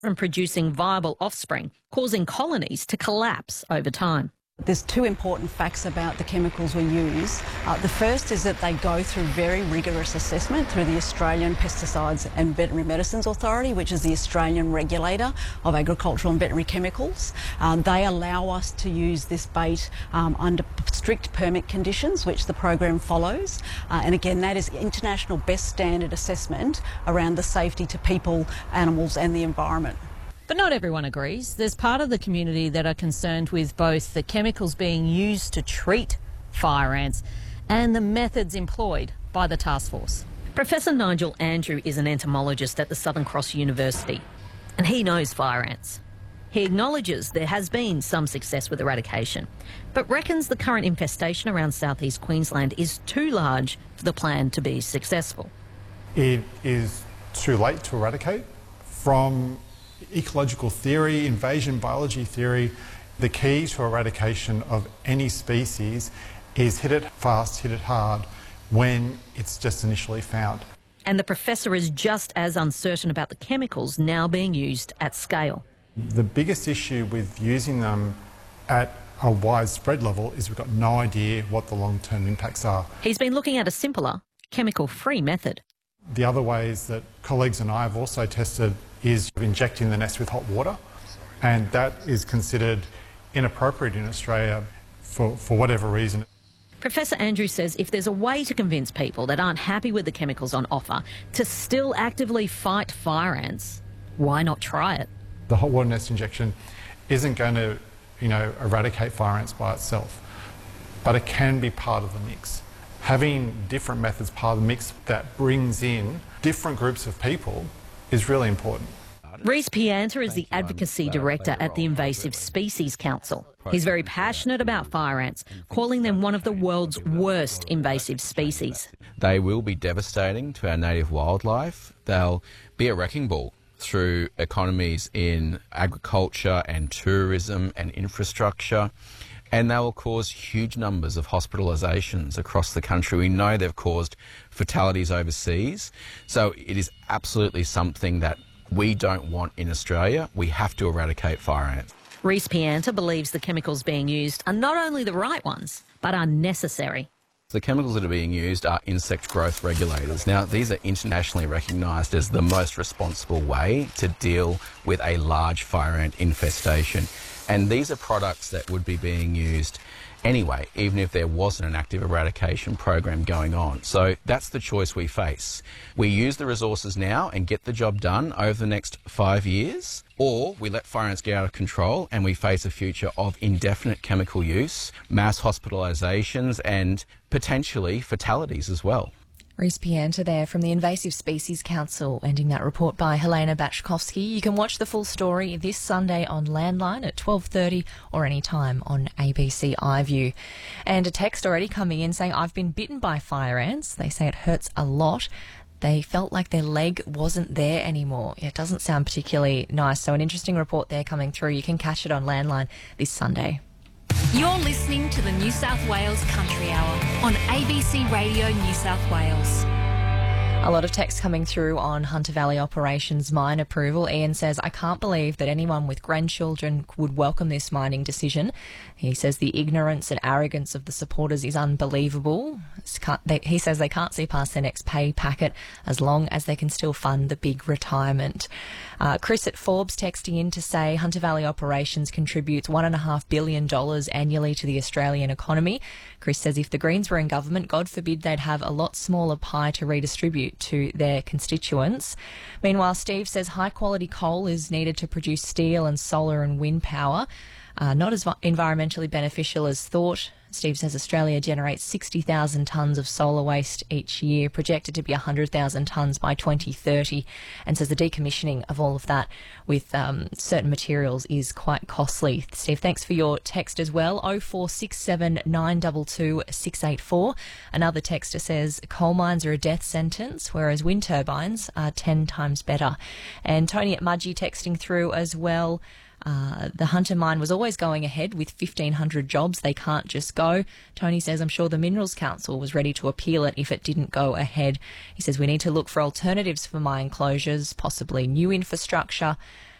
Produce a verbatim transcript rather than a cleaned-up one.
from producing viable offspring, causing colonies to collapse over time. There's two important facts about the chemicals we use. Uh, the first is that they go through very rigorous assessment through the Australian Pesticides and Veterinary Medicines Authority, which is the Australian regulator of agricultural and veterinary chemicals. Um, they allow us to use this bait um, under strict permit conditions, which the program follows. Uh, and again, that is international best standard assessment around the safety to people, animals and the environment. But not everyone agrees. There's part of the community that are concerned with both the chemicals being used to treat fire ants and the methods employed by the task force. Professor Nigel Andrew is an entomologist at the Southern Cross University, and he knows fire ants. He acknowledges there has been some success with eradication, but reckons the current infestation around southeast Queensland is too large for the plan to be successful. It is too late to eradicate. From ecological theory, invasion biology theory, the key to eradication of any species is hit it fast, hit it hard when it's just initially found. And the professor is just as uncertain about the chemicals now being used at scale. The biggest issue with using them at a widespread level is we've got no idea what the long-term impacts are. He's been looking at a simpler, chemical-free method. The other ways that colleagues and I have also tested is injecting the nest with hot water, and that is considered inappropriate in Australia for, for whatever reason. Professor Andrew says if there's a way to convince people that aren't happy with the chemicals on offer to still actively fight fire ants, why not try it? The hot water nest injection isn't going to, you know, eradicate fire ants by itself, but it can be part of the mix. Having different methods part of the mix that brings in different groups of people is really important. Rhys Pianta is the Advocacy Director at the Invasive Species Council. He's very passionate about fire ants, calling them one of the world's worst invasive species. They will be devastating to our native wildlife. They'll be a wrecking ball through economies in agriculture and tourism and infrastructure. And they will cause huge numbers of hospitalisations across the country. We know they've caused fatalities overseas. So it is absolutely something that we don't want in Australia. We have to eradicate fire ants. Rhys Pianta believes the chemicals being used are not only the right ones, but are necessary. The chemicals that are being used are insect growth regulators. Now, these are internationally recognised as the most responsible way to deal with a large fire ant infestation. And these are products that would be being used anyway, even if there wasn't an active eradication program going on. So that's the choice we face. We use the resources now and get the job done over the next five years, or we let fire ants get out of control and we face a future of indefinite chemical use, mass hospitalisations and potentially fatalities as well. Rhys Pianta there from the Invasive Species Council, ending that report by Helena Bachkovsky. You can watch the full story this Sunday on Landline at twelve thirty or any time on A B C iView. And a text already coming in saying, I've been bitten by fire ants. They say it hurts a lot. They felt like their leg wasn't there anymore. It doesn't sound particularly nice. So an interesting report there coming through. You can catch it on Landline this Sunday. You're listening to the New South Wales Country Hour on A B C Radio New South Wales. A lot of text coming through on Hunter Valley Operations mine approval. Ian says, I can't believe that anyone with grandchildren would welcome this mining decision. He says the ignorance and arrogance of the supporters is unbelievable. He says they can't see past their next pay packet as long as they can still fund the big retirement. Uh, Chris at Forbes texting in to say Hunter Valley Operations contributes one point five billion dollars annually to the Australian economy. Chris says if the Greens were in government, God forbid they'd have a lot smaller pie to redistribute to their constituents. Meanwhile, Steve says high-quality coal is needed to produce steel and solar and wind power. Uh, not as environmentally beneficial as thought. Steve says Australia generates sixty thousand tonnes of solar waste each year, projected to be one hundred thousand tonnes by twenty thirty, and says the decommissioning of all of that with um, certain materials is quite costly. Steve, thanks for your text as well. oh four six seven nine two two six eight four. Another texter says coal mines are a death sentence, whereas wind turbines are ten times better. And Tony at Mudgee texting through as well. Uh, the Hunter mine was always going ahead with fifteen hundred jobs. They can't just go. Tony says, I'm sure the Minerals Council was ready to appeal it if it didn't go ahead. He says we need to look for alternatives for mine closures, possibly new infrastructure.